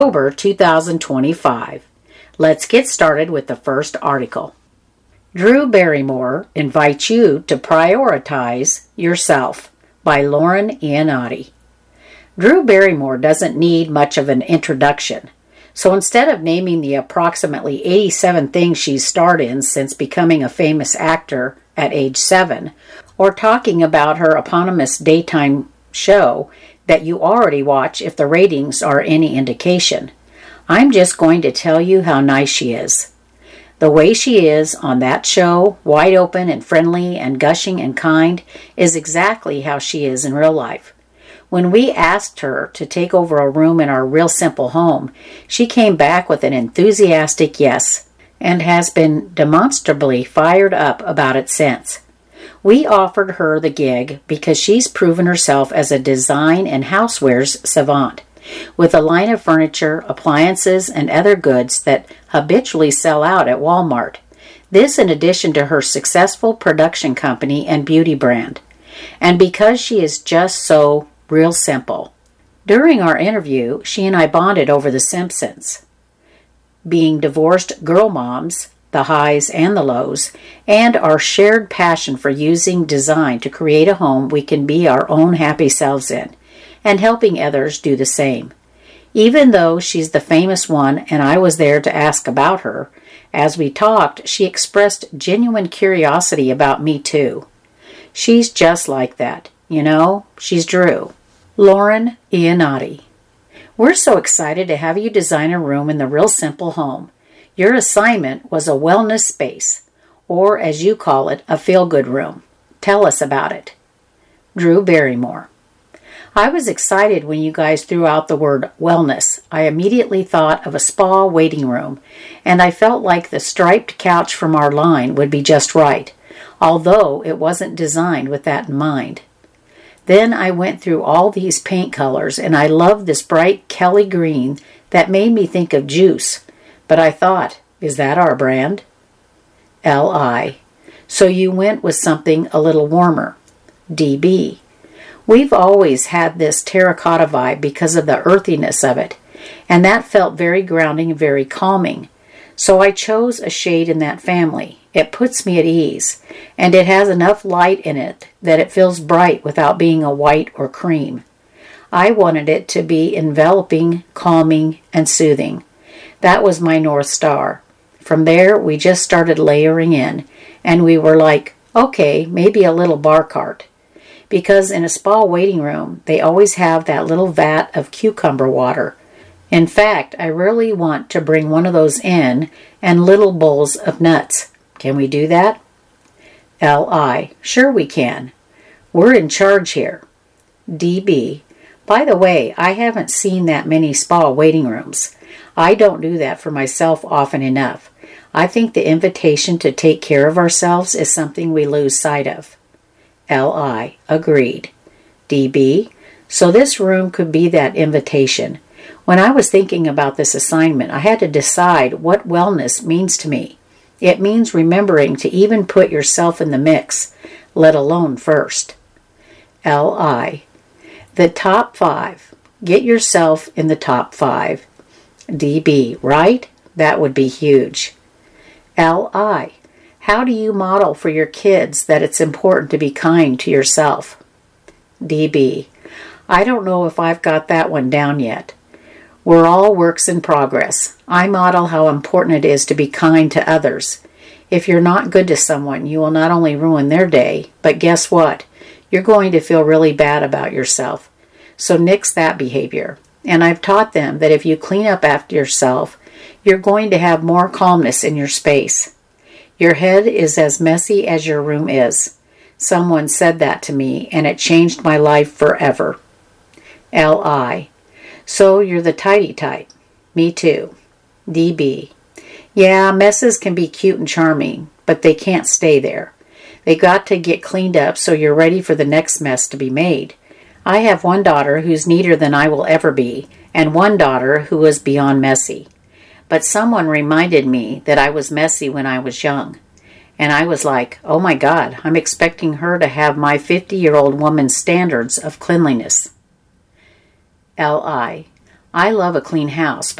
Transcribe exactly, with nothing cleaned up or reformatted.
October two thousand twenty-five. Let's get started with the first article. Drew Barrymore invites you to prioritize yourself by Lauren Iannotti. Drew Barrymore doesn't need much of an introduction, so instead of naming the approximately eighty-seven things she's starred in since becoming a famous actor at age seven, or talking about her eponymous daytime show that you already watch if the ratings are any indication, I'm just going to tell you how nice she is. The way she is on that show, wide open and friendly and gushing and kind, is exactly how she is in real life. When we asked her to take over a room in our Real Simple home, she came back with an enthusiastic yes, and has been demonstrably fired up about it since. We offered her the gig because she's proven herself as a design and housewares savant, with a line of furniture, appliances, and other goods that habitually sell out at Walmart. This in addition to her successful production company and beauty brand. And because she is just so real simple. During our interview, she and I bonded over The Simpsons, being divorced girl moms, the highs and the lows, and our shared passion for using design to create a home we can be our own happy selves in, and helping others do the same. Even though she's the famous one and I was there to ask about her, as we talked, she expressed genuine curiosity about me too. She's just like that. You know, she's Drew. Lauren Iannotti. We're so excited to have you design a room in the Real Simple home. Your assignment was a wellness space, or as you call it, a feel-good room. Tell us about it. Drew Barrymore. I was excited when you guys threw out the word wellness. I immediately thought of a spa waiting room, and I felt like the striped couch from our line would be just right, although it wasn't designed with that in mind. Then I went through all these paint colors, and I loved this bright Kelly green that made me think of juice. But I thought, is that our brand? L I. So you went with something a little warmer. D B. We've always had this terracotta vibe because of the earthiness of it, and that felt very grounding and very calming. So I chose a shade in that family. It puts me at ease, and it has enough light in it that it feels bright without being a white or cream. I wanted it to be enveloping, calming, and soothing. That was my North Star. From there, we just started layering in, and we were like, okay, maybe a little bar cart. Because in a spa waiting room, they always have that little vat of cucumber water. In fact, I really want to bring one of those in and little bowls of nuts. Can we do that? L I. Sure we can. We're in charge here. D B. By the way, I haven't seen that many spa waiting rooms. I don't do that for myself often enough. I think the invitation to take care of ourselves is something we lose sight of. L I. Agreed. D B. So this room could be that invitation. When I was thinking about this assignment, I had to decide what wellness means to me. It means remembering to even put yourself in the mix, let alone first. L I. The top five. Get yourself in the top five. D B. Right? That would be huge. L I. How do you model for your kids that it's important to be kind to yourself? D B. I don't know if I've got that one down yet. We're all works in progress. I model how important it is to be kind to others. If you're not good to someone, you will not only ruin their day, but guess what? You're going to feel really bad about yourself. So nix that behavior. And I've taught them that if you clean up after yourself, you're going to have more calmness in your space. Your head is as messy as your room is. Someone said that to me, and it changed my life forever. L I. So you're the tidy type. Me too. D B. Yeah, messes can be cute and charming, but they can't stay there. They got to get cleaned up so you're ready for the next mess to be made. I have one daughter who's neater than I will ever be, and one daughter who is beyond messy. But someone reminded me that I was messy when I was young. And I was like, oh my God, I'm expecting her to have my fifty-year-old woman's standards of cleanliness. L I. I love a clean house,